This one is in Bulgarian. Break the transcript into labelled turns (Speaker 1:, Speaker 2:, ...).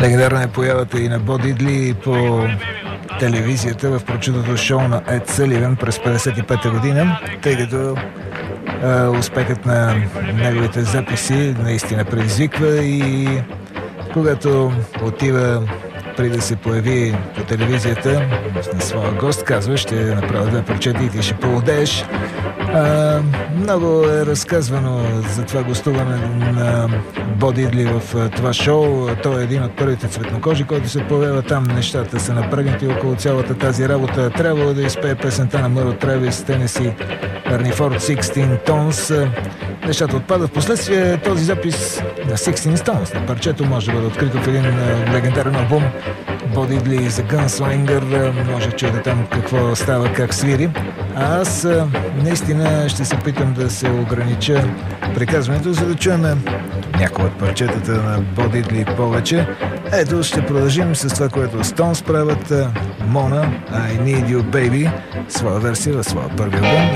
Speaker 1: Легендарна е появата и на Бо Дидли по телевизията в прочутото шоу на Ед Съливан през 1955 година, тъй като успехът на неговите записи наистина предизвиква и когато отива преди да се появи по телевизията на своя гост, казва: ще направя 2 парчета и ти ще повладееш. Много е разказвано за това гостуване на Бо Дидли в това шоу. Той е един от първите цветнокожи, който се появява там. Нещата са напрегнати около цялата тази работа. Трябвало да изпее песента на Мъро Тревис, Тенеси, Арнифорд, 16 Tons. Нещата отпадат. Впоследствие този запис на 16 Stones на парчето може да бъде открито в един легендарен албум Бо Дидли за Gunslinger. Може да чуете там какво става, как свири. А аз наистина ще се питам да се огранича приказването, за да чуем някои от парчетата на Бо Дидли повече. Ето, ще продължим с това, което Stones правят. Mona, I Need You Baby, своя версия в своя първи албум.